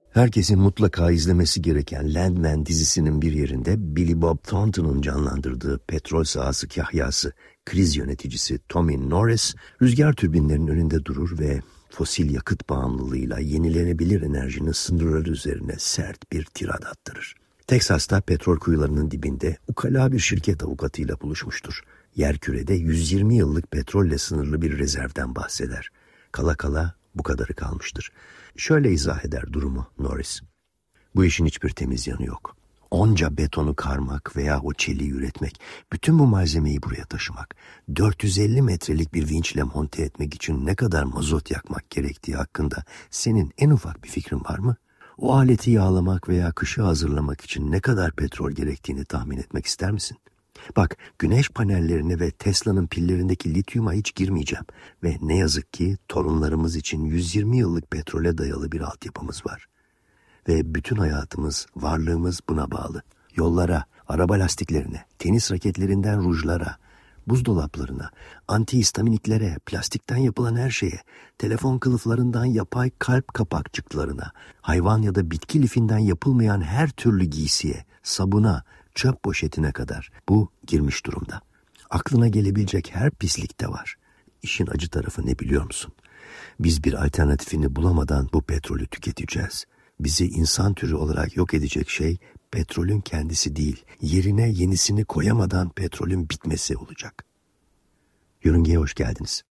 Herkesin mutlaka izlemesi gereken Landman dizisinin bir yerinde Billy Bob Thornton'un canlandırdığı petrol sahası kahyası, kriz yöneticisi Tommy Norris, rüzgar türbinlerinin önünde durur ve fosil yakıt bağımlılığıyla yenilenebilir enerjinin sınırları üzerine sert bir tirad attırır. Teksas'ta petrol kuyularının dibinde ukala bir şirket avukatıyla buluşmuştur. Yerkürede 120 yıllık petrolle sınırlı bir rezervden bahseder. Kala kala bu kadarı kalmıştır. Şöyle izah eder durumu Norris. Bu işin hiçbir temiz yanı yok. Onca betonu karmak veya o çeliği üretmek, bütün bu malzemeyi buraya taşımak, 450 metrelik bir vinçle monte etmek için ne kadar mazot yakmak gerektiği hakkında senin en ufak bir fikrin var mı? O aleti yağlamak veya kışı hazırlamak için ne kadar petrol gerektiğini tahmin etmek ister misin? Bak, güneş panellerine ve Tesla'nın pillerindeki lityuma hiç girmeyeceğim. Ve ne yazık ki torunlarımız için 120 yıllık petrole dayalı bir altyapımız var. Ve bütün hayatımız, varlığımız buna bağlı. Yollara, araba lastiklerine, tenis raketlerinden rujlara, buzdolaplarına, antihistaminiklere, plastikten yapılan her şeye, telefon kılıflarından yapay kalp kapakçıklarına, hayvan ya da bitki lifinden yapılmayan her türlü giysiye, sabuna, çöp poşetine kadar bu girmiş durumda. Aklına gelebilecek her pislik de var. İşin acı tarafı ne biliyor musun? Biz bir alternatifini bulamadan bu petrolü tüketeceğiz. Bizi insan türü olarak yok edecek şey petrolün kendisi değil, yerine yenisini koyamadan petrolün bitmesi olacak. Yörüngeye hoş geldiniz.